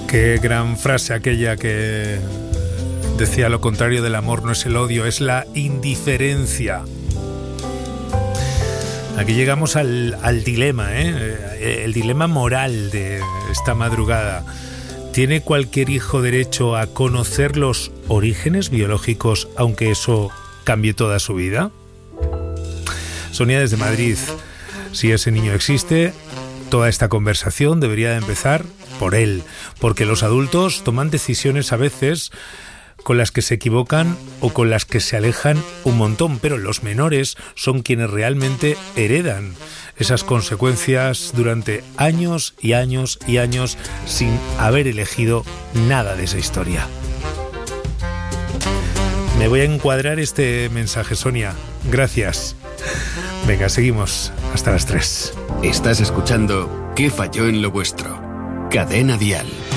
Qué gran frase aquella que decía: lo contrario del amor no es el odio, es la indiferencia. Aquí llegamos al dilema, el dilema moral de esta madrugada. ¿Tiene cualquier hijo derecho a conocer los orígenes biológicos, aunque eso cambie toda su vida? Sonia desde Madrid: si ese niño existe, toda esta conversación debería de empezar por él, porque los adultos toman decisiones a veces con las que se equivocan o con las que se alejan un montón, pero los menores son quienes realmente heredan esas consecuencias durante años y años y años sin haber elegido nada de esa historia. Me voy a encuadrar este mensaje, Sonia. Gracias. Venga, seguimos hasta las 3. Estás escuchando ¿Qué falló en lo vuestro? Cadena Dial.